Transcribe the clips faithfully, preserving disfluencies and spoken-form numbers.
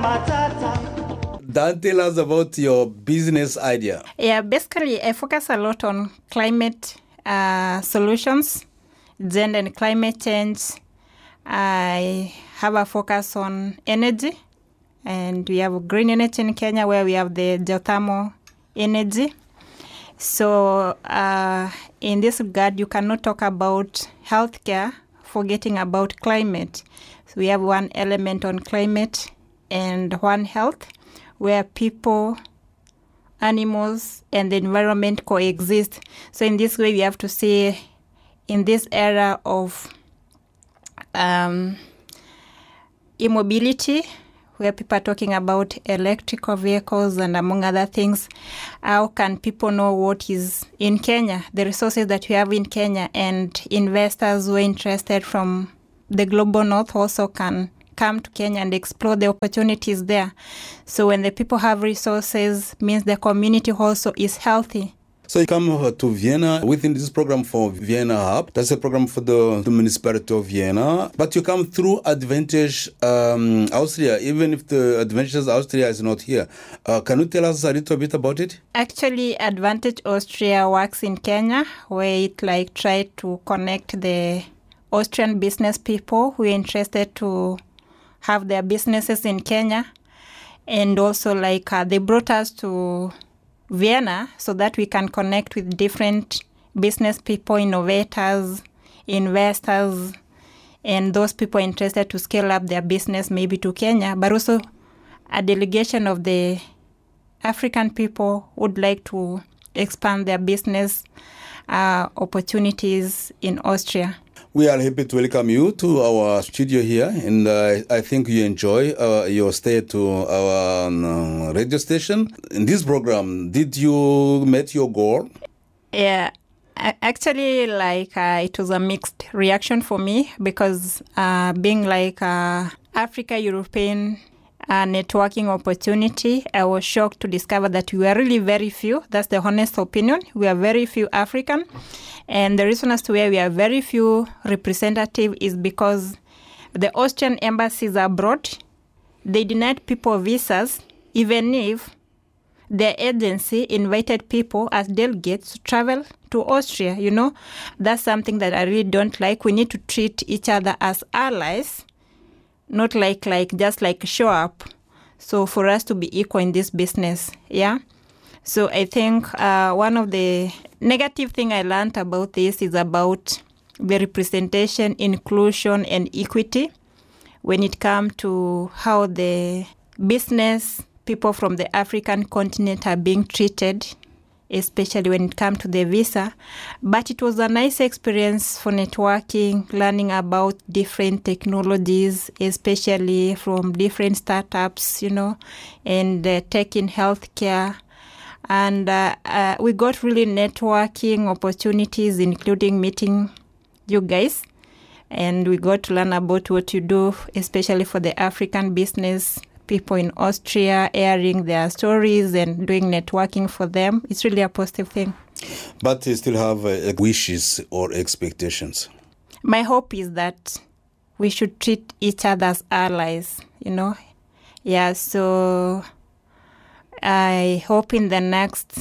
Dan, tell us about your business idea. Yeah, basically, I focus a lot on climate uh, solutions, gender and climate change. I have a focus on energy, and we have green energy in Kenya where we have the geothermal energy. So uh, in this regard, you cannot talk about healthcare forgetting about climate. So we have one element on climate and one health, where people, animals, and the environment coexist. So in this way, we have to say, in this era of um, immobility, where people are talking about electrical vehicles and among other things, how can people know what is in Kenya, the resources that we have in Kenya, and investors who are interested from the global north also can come to Kenya and explore the opportunities there. So when the people have resources, means the community also is healthy. So you come to Vienna within this program for Vienna Hub. That's a program for the, the municipality of Vienna. But you come through Advantage um, Austria, even if the Advantage Austria is not here. Uh, can you tell us a little bit about it? Actually, Advantage Austria works in Kenya, where it like try to connect the Austrian business people who are interested to have their businesses in Kenya. And also like uh, they brought us to Vienna so that we can connect with different business people, innovators, investors, and those people interested to scale up their business maybe to Kenya, but also a delegation of the African people would like to expand their business uh, opportunities in Austria. We are happy to welcome you to our studio here, and uh, I think you enjoy uh, your stay to our um, radio station. In this program, did you meet your goal? Yeah, actually, like uh, it was a mixed reaction for me because uh, being like uh, Africa-European uh, networking opportunity, I was shocked to discover that we are really very few. That's the honest opinion. We are very few African. And the reason as to why we are very few representative is because the Austrian embassies abroad, they denied people visas, even if their agency invited people as delegates to travel to Austria. You know, that's something that I really don't like. We need to treat each other as allies, not like like just like show up. So for us to be equal in this business, yeah. So I think uh, one of the negative thing I learned about this is about the representation, inclusion, and equity when it comes to how the business people from the African continent are being treated, especially when it comes to the visa. But it was a nice experience for networking, learning about different technologies, especially from different startups, you know, and uh, tech in healthcare. And uh, uh, we got really networking opportunities, including meeting you guys. And we got to learn about what you do, especially for the African business people in Austria, airing their stories and doing networking for them. It's really a positive thing. But you still have uh, wishes or expectations? My hope is that we should treat each other as allies, you know. Yeah, so I hope in the next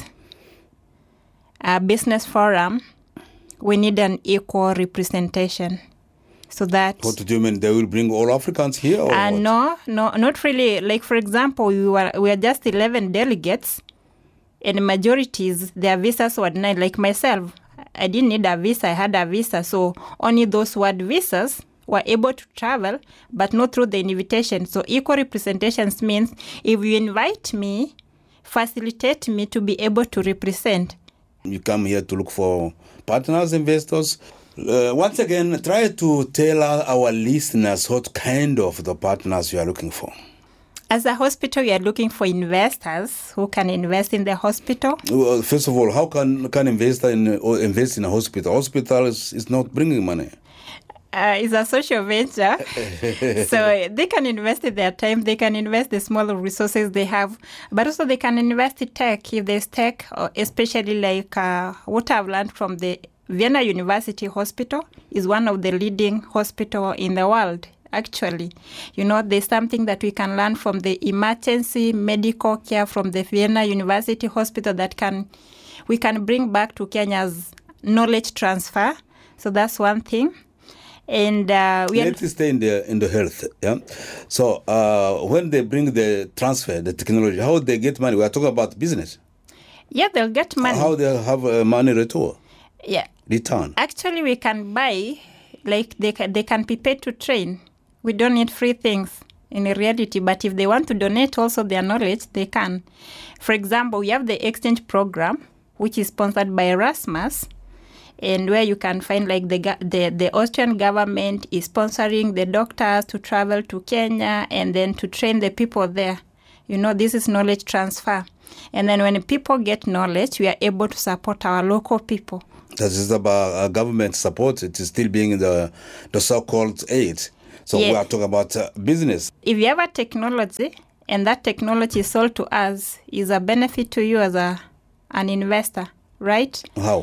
uh, business forum, we need an equal representation. So that what do you mean? They will bring all Africans here? Or uh, what? No, no, not really. Like, for example, we were we are just eleven delegates, and majorities, their visas were denied. Like myself, I didn't need a visa. I had a visa. So only those who had visas were able to travel, but not through the invitation. So equal representations means if you invite me, facilitate me to be able to represent. You come here to look for partners, investors. Uh, once again, try to tell our listeners what kind of the partners you are looking for. As a hospital, we are looking for investors who can invest in the hospital. Well, first of all, how can can investor in or invest in a hospital? Hospital is, is not bringing money. Uh, it's a social venture. So they can invest in their time, they can invest the small resources they have, but also they can invest in tech. If there's tech, especially like uh, what I've learned from the Vienna University Hospital, is one of the leading hospitals in the world. actually. You know, there's something that we can learn from the emergency medical care from the Vienna University Hospital that can we can bring back to Kenya's knowledge transfer. So that's one thing. And uh, we let's stay in the in the health. Yeah. So uh, when they bring the transfer, the technology, how they get money? We are talking about business. Yeah, they'll get money. How they have uh, money return? Yeah. Return. Actually, we can buy, like they can, they can be paid to train. We don't need free things in reality, but if they want to donate also their knowledge, they can. For example, we have the exchange program, which is sponsored by Erasmus, and where you can find like the the the Austrian government is sponsoring the doctors to travel to Kenya and then to train the people there. You know, this is knowledge transfer. And then when people get knowledge, we are able to support our local people. That is about uh, government support. It is still being the the so-called aid. So yeah. We are talking about uh, business. If you have a technology and that technology is sold to us, is a benefit to you as a an investor, right? How?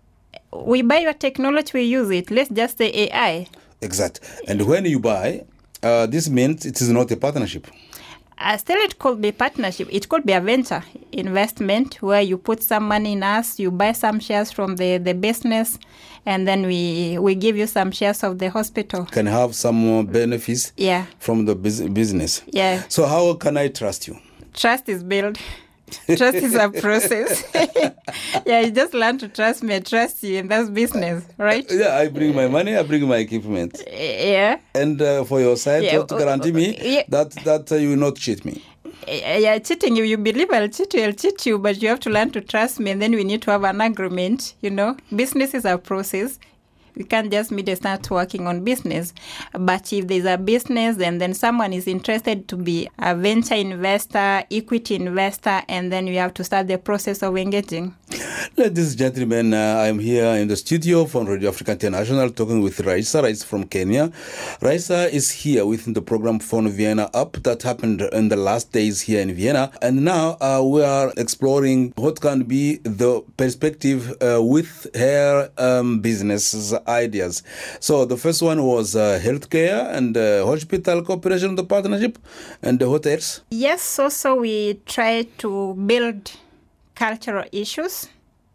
We buy your technology, we use it. Let's just say A I. Exactly. And when you buy, uh, this means it is not a partnership. Uh, still, it could be partnership. It could be a venture investment where you put some money in us, you buy some shares from the, the business, and then we we give you some shares of the hospital. Can have some more benefits yeah. from the bus- business. Yeah. So how can I trust you? Trust is built. Trust is a process. Yeah, you just learn to trust me. I trust you, and that's business, right? Yeah, I bring my money, I bring my equipment. Yeah. And uh, for your side, yeah. you have to guarantee me yeah. that, that uh, you will not cheat me. Yeah, cheating you. You believe I'll cheat you, I'll cheat you, but you have to learn to trust me, and then we need to have an agreement, you know. Business is a process. We can't just meet and start working on business. But if there's a business and then someone is interested to be a venture investor, equity investor, and then we have to start the process of engaging. Ladies and gentlemen, uh, I'm here in the studio from Radio Africa International talking with Raisa. Raisa from Kenya. Raisa is here within the program Phone Vienna Up that happened in the last days here in Vienna. And now uh, we are exploring what can be the perspective uh, with her um, businesses ideas. So the first one was uh, healthcare and uh, hospital cooperation, the partnership, and the hotels. Yes, so, so we try to build cultural issues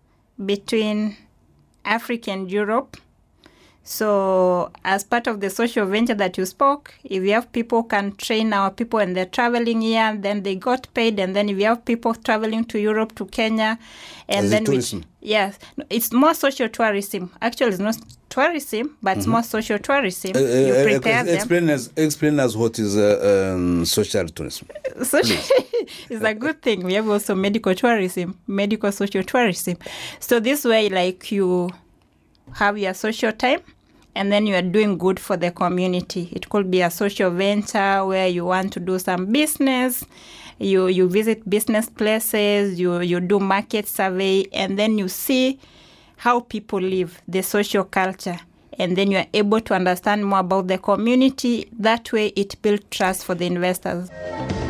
between Africa and Europe. So as part of the social venture that you spoke, if we have people who can train our people and they're traveling here, then they got paid. And then if we have people traveling to Europe, to Kenya, and Is then it tourism? We, yes, it's more social tourism. Actually, it's not tourism, but mm-hmm. it's more social tourism. Uh, you uh, prepare uh, them. Explain us, explain us what is uh, um, social tourism. Social is a good thing. We have also medical tourism, medical social tourism. So this way, like you have your social time, and then you are doing good for the community. It could be a social venture where you want to do some business. You you visit business places, you, you do market survey, and then you see how people live, the social culture. And then you are able to understand more about the community. That way it builds trust for the investors.